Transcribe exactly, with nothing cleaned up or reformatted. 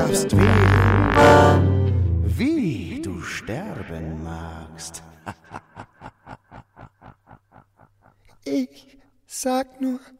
darfst wählen, wie du sterben magst. Ich sag nur